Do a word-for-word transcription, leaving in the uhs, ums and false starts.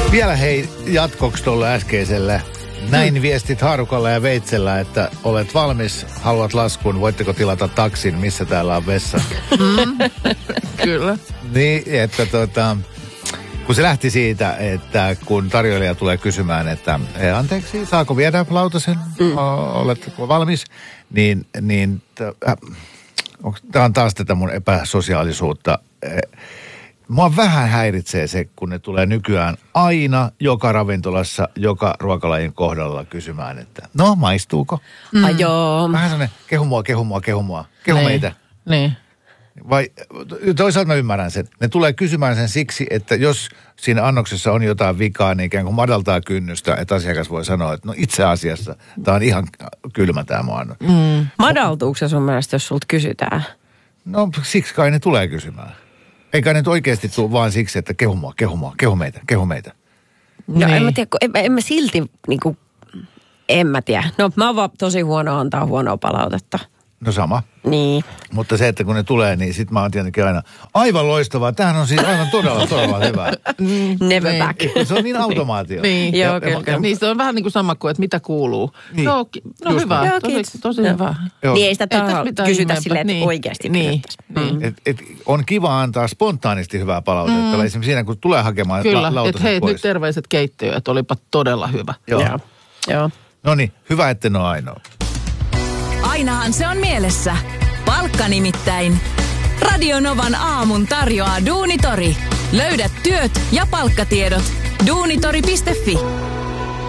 Vielä hei jatkoksi tuolle äskeiselle. Näin mm. viestit Haarukalla ja Veitsellä, että olet valmis, haluat laskun, voitteko tilata taksin, missä täällä on vessa? Mm. Kyllä. Niin, että tota, kun se lähti siitä, että kun tarjoilija tulee kysymään, että anteeksi, saako viedä lautasen, mm. oletko valmis, niin, niin tämä on taas tätä mun epäsosiaalisuutta. Mua vähän häiritsee se, kun ne tulee nykyään aina joka ravintolassa, joka ruokalajin kohdalla kysymään, että no, maistuuko? Mm. Ai joo. Vähän sellainen, kehu mua, kehu mua, kehu mua, kehu niin. meitä. Niin. Vai toisaalta mä ymmärrän sen. Ne tulee kysymään sen siksi, että jos siinä annoksessa on jotain vikaa, niin ikään kuin madaltaa kynnystä, että asiakas voi sanoa, että no itse asiassa tämä on ihan kylmä tämä mun annos. Mm. Madaltuuko se sun mielestä, jos sulta kysytään? No siksi kai ne tulee kysymään. Eikä nyt oikeasti tule vaan siksi, että kehu mua, kehu mua, kehu meitä, kehu meitä. No niin. en mä tiedä, en, en mä silti niinku, en mä tiedä. No mä oon vaan tosi huono antaa huonoa palautetta. No sama. Niin. Mutta se, että kun ne tulee, niin sit mä oon tietenkin aina aivan loistavaa. Tämähän on siis aivan todella, todella hyvä. Never niin. back. Se on niin automaatio. Niin, joo, ja, kyllä. Ja, niin se on vähän niin kuin sama kuin, että mitä kuuluu. Niin. Joo, no Just hyvä, joo, tosi, tosi hyvä. Joo. Niin ei sitä Ei tässä tahaa mitään kysytä ihmeempää. silleen, että Niin. oikeasti Niin. kysyttäisiin. Mm. Et, et on kiva antaa spontaanisti hyvää palautetta. Mm. Esimerkiksi siinä, kun tulee hakemaan Kyllä, la- lautasen että hei, pois. nyt terveiset keittiöön, että olipa todella hyvä. Joo. Joo. Joo. No niin, hyvä, että ne on ainoa. Ainahan se on mielessä. Palkka nimittäin. Radio Novan aamun tarjoaa Duunitori. Löydät työt ja palkkatiedot. duunitori piste fi.